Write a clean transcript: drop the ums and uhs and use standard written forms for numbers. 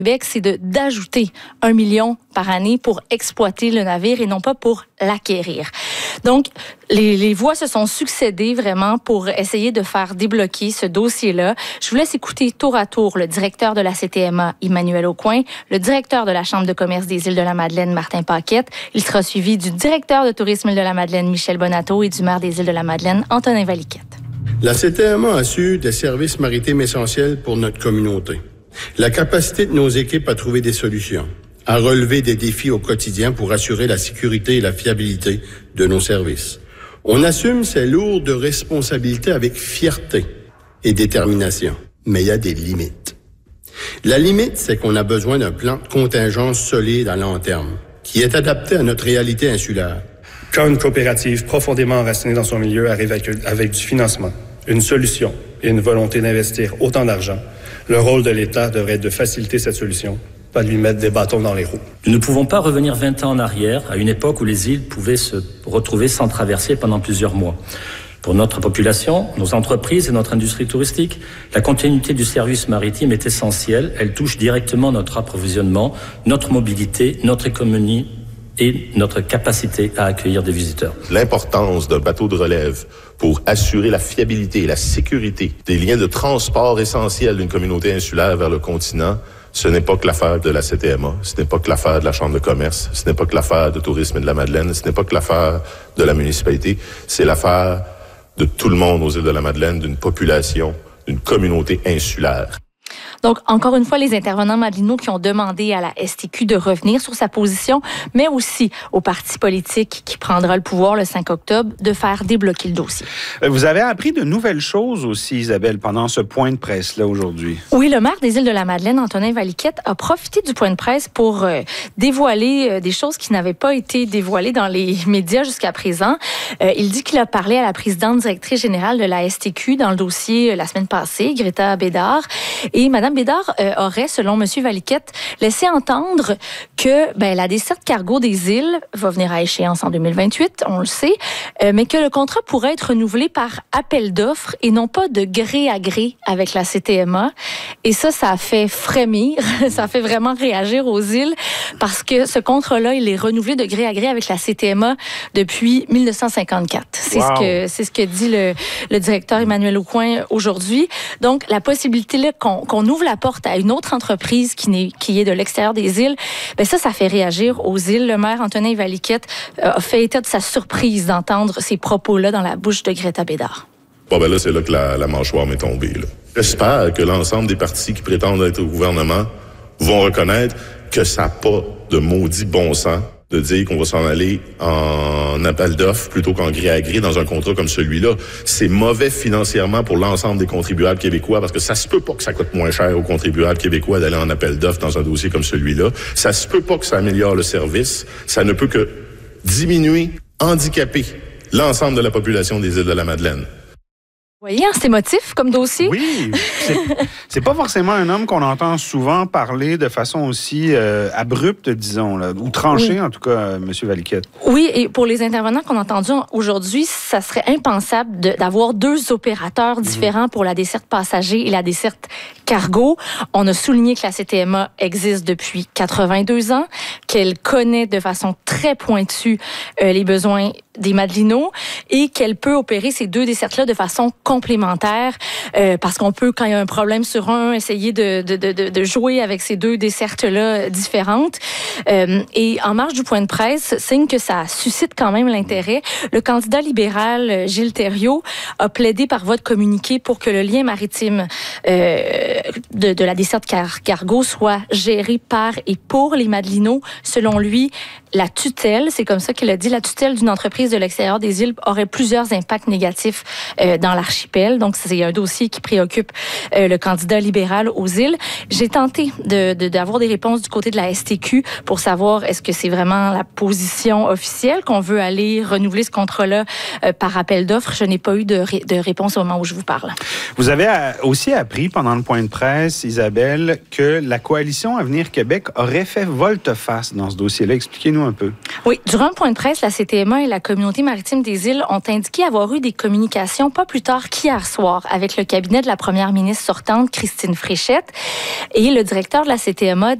Québec, c'est d'ajouter 1 million par année pour exploiter le navire et non pas pour l'acquérir. Donc, les voix se sont succédées vraiment pour essayer de faire débloquer ce dossier-là. Je vous laisse écouter tour à tour le directeur de la CTMA, Emmanuel Aucoin, le directeur de la Chambre de commerce des Îles-de-la-Madeleine, Martin Paquette. Il sera suivi du directeur de tourisme Île-de-la-Madeleine, Michel Bonato, et du maire des Îles-de-la-Madeleine, Antonin Valiquette. La CTMA assure des services maritimes essentiels pour notre communauté. La capacité de nos équipes à trouver des solutions, à relever des défis au quotidien pour assurer la sécurité et la fiabilité de nos services. On assume ces lourdes responsabilités avec fierté et détermination, mais il y a des limites. La limite, c'est qu'on a besoin d'un plan de contingence solide à long terme, qui est adapté à notre réalité insulaire. Quand une coopérative profondément enracinée dans son milieu arrive avec du financement, une solution et une volonté d'investir autant d'argent, le rôle de l'État devrait être de faciliter cette solution, pas de lui mettre des bâtons dans les roues. Nous ne pouvons pas revenir 20 ans en arrière, à une époque où les îles pouvaient se retrouver sans traversée pendant plusieurs mois. Pour notre population, nos entreprises et notre industrie touristique, la continuité du service maritime est essentielle. Elle touche directement notre approvisionnement, notre mobilité, notre économie et notre capacité à accueillir des visiteurs. L'importance d'un bateau de relève pour assurer la fiabilité et la sécurité des liens de transport essentiels d'une communauté insulaire vers le continent, ce n'est pas que l'affaire de la CTMA, ce n'est pas que l'affaire de la Chambre de commerce, ce n'est pas que l'affaire de tourisme de la Madeleine, ce n'est pas que l'affaire de la municipalité, c'est l'affaire de tout le monde aux îles de la Madeleine, d'une population, d'une communauté insulaire. Donc, encore une fois, les intervenants madelinois qui ont demandé à la STQ de revenir sur sa position, mais aussi au parti politique qui prendra le pouvoir le 5 octobre de faire débloquer le dossier. Vous avez appris de nouvelles choses aussi, Isabelle, pendant ce point de presse-là aujourd'hui. Oui, le maire des Îles-de-la-Madeleine, Antonin Valiquette, a profité du point de presse pour dévoiler des choses qui n'avaient pas été dévoilées dans les médias jusqu'à présent. Il dit qu'il a parlé à la présidente directrice générale de la STQ dans le dossier la semaine passée, Greta Bédard, et Mme Bédard aurait, selon M. Valiquette, laissé entendre que la desserte cargo des îles va venir à échéance en 2028, on le sait, mais que le contrat pourrait être renouvelé par appel d'offres et non pas de gré à gré avec la CTMA. Et ça a fait frémir, ça a fait vraiment réagir aux îles parce que ce contrat-là, il est renouvelé de gré à gré avec la CTMA depuis 1954. Wow. C'est ce que dit le directeur Emmanuel Aucoin aujourd'hui. Donc, la possibilité là, qu'on ouvre la porte à une autre entreprise qui est de l'extérieur des îles, ça fait réagir aux îles. Le maire Antonin Valiquette a fait état de sa surprise d'entendre ces propos-là dans la bouche de Greta Bédard. Bon, là, c'est là que la mâchoire m'est tombée, là. J'espère que l'ensemble des partis qui prétendent être au gouvernement vont reconnaître que ça n'a pas de maudit bon sens de dire qu'on va s'en aller en appel d'offres plutôt qu'en gré à gré dans un contrat comme celui-là. C'est mauvais financièrement pour l'ensemble des contribuables québécois parce que ça se peut pas que ça coûte moins cher aux contribuables québécois d'aller en appel d'offres dans un dossier comme celui-là. Ça se peut pas que ça améliore le service. Ça ne peut que diminuer, handicaper l'ensemble de la population des îles de la Madeleine. Vous voyez, c'est émotif comme dossier. Oui, c'est pas forcément un homme qu'on entend souvent parler de façon aussi abrupte, disons, là, ou tranchée, en tout cas, M. Valiquette. Oui, et pour les intervenants qu'on a entendus aujourd'hui, ça serait impensable d'avoir deux opérateurs différents pour la desserte passager et la desserte cargo. On a souligné que la CTMA existe depuis 82 ans, qu'elle connaît de façon très pointue les besoins des Madelinots et qu'elle peut opérer ces deux dessertes-là de façon complémentaire parce qu'on peut, quand il y a un problème sur un, essayer de jouer avec ces deux dessertes-là différentes. Et en marge du point de presse, signe que ça suscite quand même l'intérêt. Le candidat libéral Gilles Thériault a plaidé par voie de communiqué pour que le lien maritime de la desserte cargo soit géré par et pour les Madelinots. Selon lui, la tutelle, c'est comme ça qu'il a dit, la tutelle d'une entreprise de l'extérieur des îles aurait plusieurs impacts négatifs dans l'archipel. Donc, c'est un dossier qui préoccupe le candidat libéral aux îles. J'ai tenté d'avoir des réponses du côté de la STQ pour savoir est-ce que c'est vraiment la position officielle qu'on veut aller renouveler ce contrat-là par appel d'offres. Je n'ai pas eu de réponse au moment où je vous parle. Vous avez aussi appris pendant le point de presse, Isabelle, que la coalition Avenir Québec aurait fait volte-face dans ce dossier-là. Expliquez-nous un peu. Oui, durant le point de presse, la CTMA et la Communauté maritime des îles ont indiqué avoir eu des communications pas plus tard embarqué hier soir avec le cabinet de la première ministre sortante, Christine Fréchette, et le directeur de la CTMA